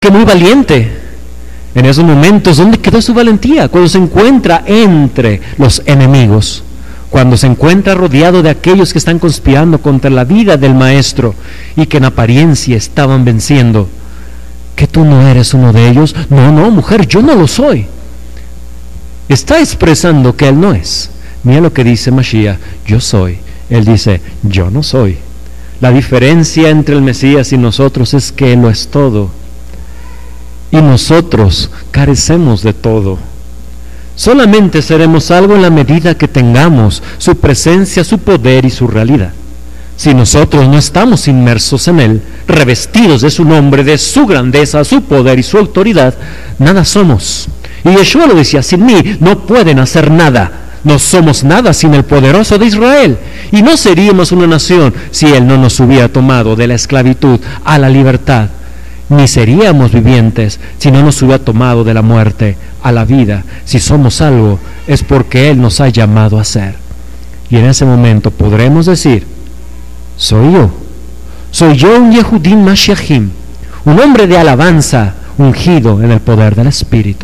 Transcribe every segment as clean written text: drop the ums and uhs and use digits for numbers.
que muy valiente. En esos momentos, ¿dónde quedó su valentía? Cuando se encuentra entre los enemigos, cuando se encuentra rodeado de aquellos que están conspirando contra la vida del Maestro y que en apariencia estaban venciendo. ¿Que tú no eres uno de ellos? No, mujer, yo no lo soy. Está expresando que él no es. Mira lo que dice Mashiach, yo soy. Él dice, yo no soy. La diferencia entre el Mesías y nosotros es que él lo es todo. Y nosotros carecemos de todo. Solamente seremos algo en la medida que tengamos su presencia, su poder y su realidad. Si nosotros no estamos inmersos en él, revestidos de su nombre, de su grandeza, su poder y su autoridad, nada somos. Y Yeshua lo decía, sin mí no pueden hacer nada. No somos nada sin el poderoso de Israel. Y no seríamos una nación si él no nos hubiera tomado de la esclavitud a la libertad. Ni seríamos vivientes si no nos hubiera tomado de la muerte a la vida. Si somos algo, es porque él nos ha llamado a ser. Y en ese momento podremos decir, soy yo un Yehudim Mashiachim, un hombre de alabanza ungido en el poder del Espíritu.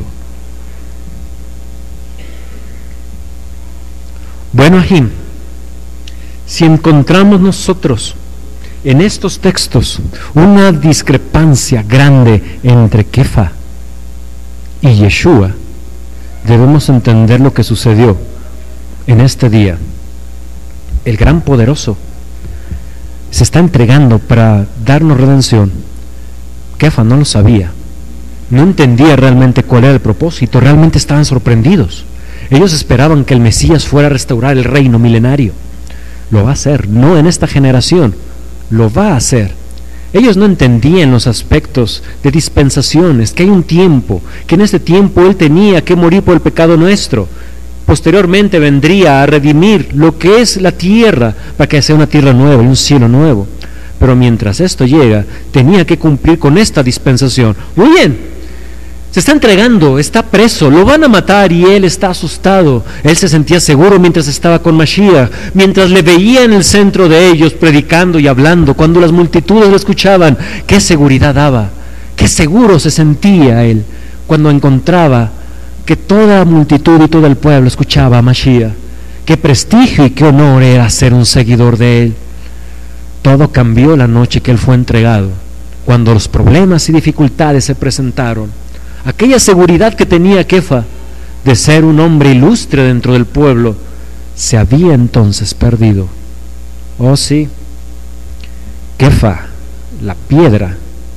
Bueno, Ahim, si encontramos nosotros en estos textos una discrepancia grande entre Kefa y Yeshua, debemos entender lo que sucedió en este día. El gran poderoso se está entregando para darnos redención. Kefa no lo sabía, no entendía realmente cuál era el propósito, realmente estaban sorprendidos. Ellos esperaban que el Mesías fuera a restaurar el reino milenario. Lo va a hacer, no en esta generación, lo va a hacer. Ellos no entendían los aspectos de dispensaciones, que hay un tiempo, que en este tiempo Él tenía que morir por el pecado nuestro. Posteriormente vendría a redimir lo que es la tierra, para que sea una tierra nueva y un cielo nuevo. Pero mientras esto llega, tenía que cumplir con esta dispensación. Muy bien, se está entregando, está preso, lo van a matar y él está asustado. Él se sentía seguro mientras estaba con Mashiach, mientras le veía en el centro de ellos predicando y hablando, cuando las multitudes lo escuchaban. Qué seguridad daba, qué seguro se sentía él cuando encontraba que toda multitud y todo el pueblo escuchaba a Mashiach. Qué prestigio y qué honor era ser un seguidor de él. Todo cambió la noche que él fue entregado, cuando los problemas y dificultades se presentaron. Aquella seguridad que tenía Kefa de ser un hombre ilustre dentro del pueblo se había entonces perdido. Oh sí, Kefa, la piedra,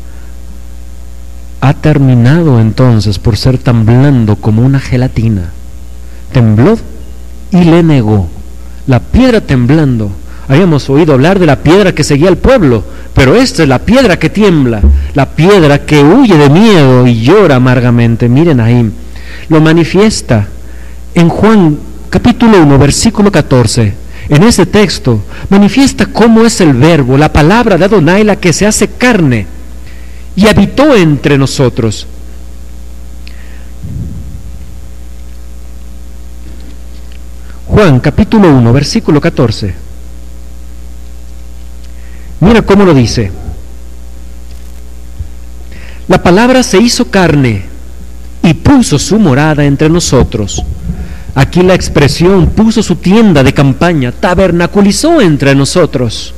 ha terminado entonces por ser tan blando como una gelatina. Tembló y le negó. La piedra temblando. Habíamos oído hablar de la piedra que seguía al pueblo, pero esta es la piedra que tiembla, la piedra que huye de miedo y llora amargamente. Miren ahí, lo manifiesta en Juan capítulo 1, versículo 14. En ese texto manifiesta cómo es el verbo, la palabra de Adonai, la que se hace carne y habitó entre nosotros. Juan capítulo 1, versículo 14. Mira cómo lo dice. La palabra se hizo carne y puso su morada entre nosotros. Aquí la expresión puso su tienda de campaña, tabernaculizó entre nosotros.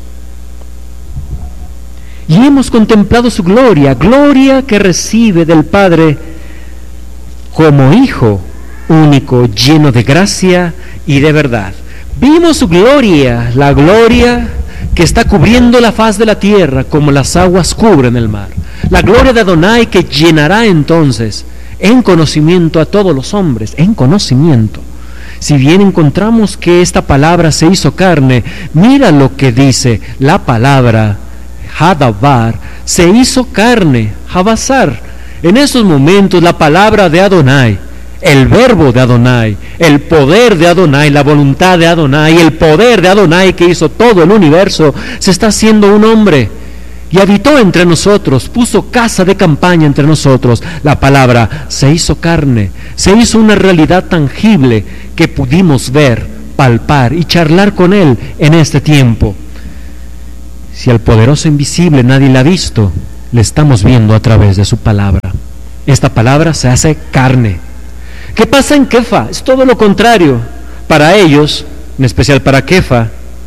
Y hemos contemplado su gloria, gloria que recibe del Padre como Hijo único, lleno de gracia y de verdad. Vimos su gloria, la gloria que está cubriendo la faz de la tierra como las aguas cubren el mar. La gloria de Adonai que llenará entonces en conocimiento a todos los hombres, en conocimiento. Si bien encontramos que esta palabra se hizo carne, mira lo que dice la palabra Hadavar, se hizo carne, Habasar. En esos momentos la palabra de Adonai, el verbo de Adonai, el poder de Adonai, la voluntad de Adonai, el poder de Adonai que hizo todo el universo, se está haciendo un hombre y habitó entre nosotros, puso casa de campaña entre nosotros. La palabra se hizo carne, se hizo una realidad tangible que pudimos ver, palpar y charlar con él en este tiempo. Si al poderoso invisible nadie le ha visto, le estamos viendo a través de su palabra. Esta palabra se hace carne. ¿Qué pasa en Kefa? Es todo lo contrario. Para ellos, en especial para Kefa,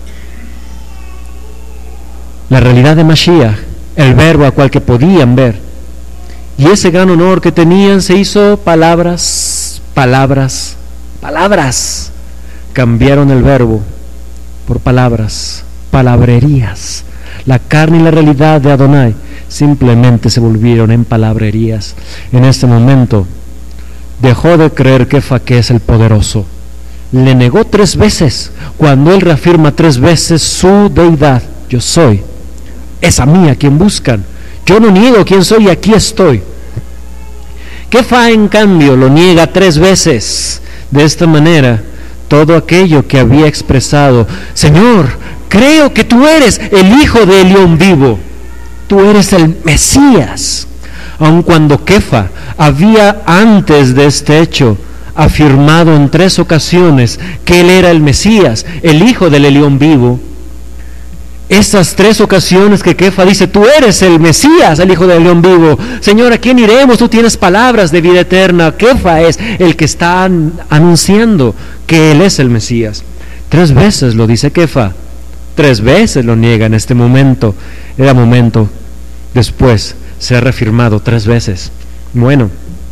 la realidad de Mashiach, el verbo a cual que podían ver, y ese gran honor que tenían, se hizo palabras, palabras, palabras. Cambiaron el verbo por palabras, palabrerías. La carne y la realidad de Adonai simplemente se volvieron en palabrerías. En este momento dejó de creer Kefa que es el poderoso. Le negó 3 veces, cuando él reafirma 3 veces su deidad. Yo soy, es a mí a quien buscan. Yo no niego quién soy, aquí estoy. Kefa, en cambio, lo niega 3 veces. De esta manera, todo aquello que había expresado: Señor, creo que tú eres el Hijo del León vivo, tú eres el Mesías. Aun cuando Kefa había antes de este hecho afirmado en 3 ocasiones que él era el Mesías, el Hijo del León vivo, esas 3 ocasiones que Kefa dice: tú eres el Mesías, el Hijo del León vivo, Señor, ¿a quién iremos? Tú tienes palabras de vida eterna. Kefa es el que está anunciando que él es el Mesías. 3 veces lo dice Kefa, 3 veces lo niega en este momento. Era momento, después se ha reafirmado 3 veces. Bueno,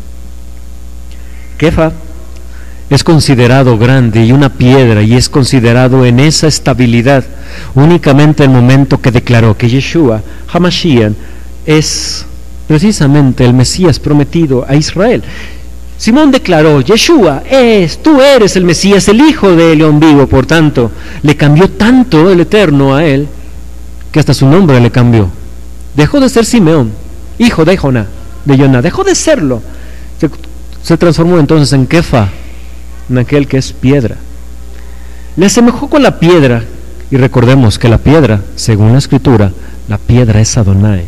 Kefa es considerado grande y una piedra, y es considerado en esa estabilidad únicamente el momento que declaró que Yeshua HaMashiach es precisamente el Mesías prometido a Israel. Simón declaró: Yeshua tú eres el Mesías, el Hijo del León vivo. Por tanto, le cambió tanto el Eterno a él que hasta su nombre le cambió. Dejó de ser Simeón, hijo de Joná, dejó de serlo. Se transformó entonces en Kefa, en aquel que es piedra. Le asemejó con la piedra, y recordemos que la piedra, según la Escritura, la piedra es Adonai.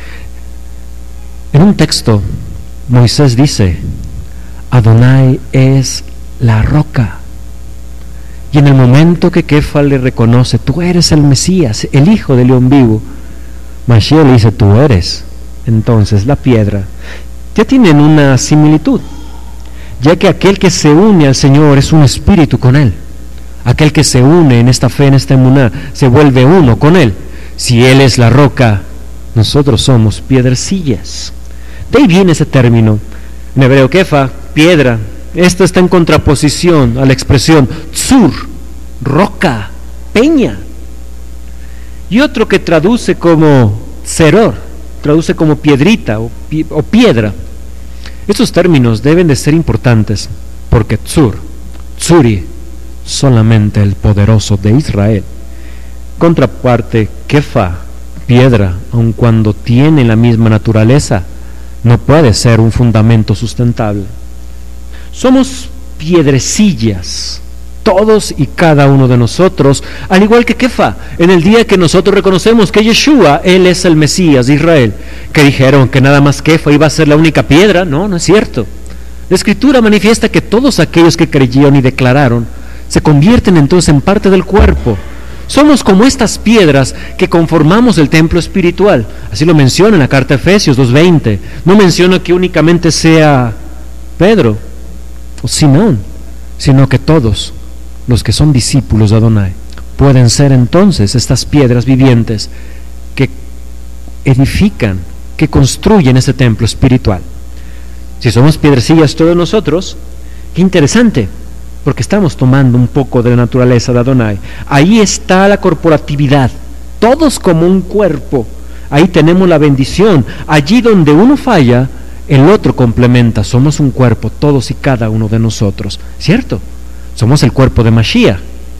En un texto, Moisés dice: Adonai es la roca. Y en el momento que Kefa le reconoce: tú eres el Mesías, el Hijo del León vivo, Mashiach le dice: tú eres entonces la piedra. Ya tienen una similitud, ya que aquel que se une al Señor es un espíritu con Él. Aquel que se une en esta fe, en esta emuná, se vuelve uno con Él. Si Él es la roca, nosotros somos piedrecillas. De ahí viene ese término. En hebreo, Kefa, piedra. Esto está en contraposición a la expresión tzur, roca, peña. Y otro que traduce como seror, traduce como piedrita o piedra. Estos términos deben de ser importantes, porque tzuri, solamente el poderoso de Israel. Contraparte, Kefa, piedra, aun cuando tiene la misma naturaleza, no puede ser un fundamento sustentable. Somos piedrecillas, todos y cada uno de nosotros, al igual que Kefa, en el día que nosotros reconocemos que Yeshua, Él es el Mesías de Israel. Que dijeron que nada más Kefa iba a ser la única piedra. No, no es cierto. La Escritura manifiesta que todos aquellos que creyeron y declararon se convierten entonces en parte del cuerpo. Somos como estas piedras que conformamos el templo espiritual. Así lo menciona en la carta de Efesios 2:20. No menciona que únicamente sea Pedro o Simón, sino que todos los que son discípulos de Adonai pueden ser entonces estas piedras vivientes que edifican, que construyen ese templo espiritual. Si somos piedrecillas todos nosotros, qué interesante, porque estamos tomando un poco de la naturaleza de Adonai. Ahí está la corporatividad, todos como un cuerpo. Ahí tenemos la bendición. Allí donde uno falla, el otro complementa. Somos un cuerpo, todos y cada uno de nosotros, ¿cierto? Somos el cuerpo de Mashiach.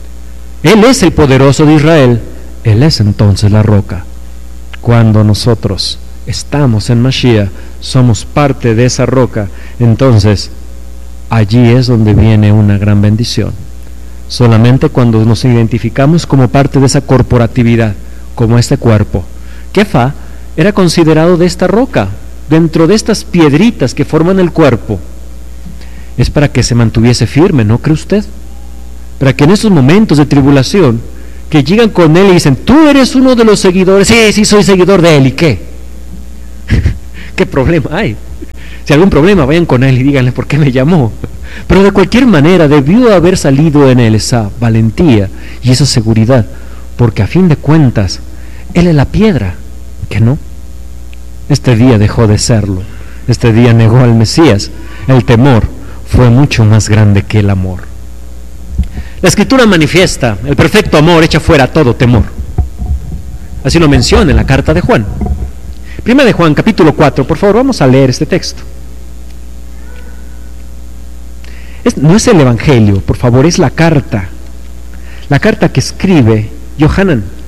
Él es el poderoso de Israel. Él es entonces la roca. Cuando nosotros estamos en Mashiach, somos parte de esa roca, entonces allí es donde viene una gran bendición. Solamente cuando nos identificamos como parte de esa corporatividad, como este cuerpo. Kefa era considerado de esta roca, dentro de estas piedritas que forman el cuerpo. Es para que se mantuviese firme, ¿no cree usted? Para que en esos momentos de tribulación, que llegan con él y dicen: tú eres uno de los seguidores. Sí, soy seguidor de él. ¿Y qué? ¿Qué problema hay? Si hay algún problema, vayan con él y díganle por qué me llamó. Pero de cualquier manera debió haber salido en él esa valentía y esa seguridad, porque a fin de cuentas, él es la piedra, que no. Este día dejó de serlo, este día negó al Mesías. El temor fue mucho más grande que el amor. La Escritura manifiesta, el perfecto amor echa fuera todo temor. Así lo menciona en la carta de Juan. Primera de Juan, capítulo 4, por favor, vamos a leer este texto. No es el Evangelio, por favor, es la carta que escribe Yohanan.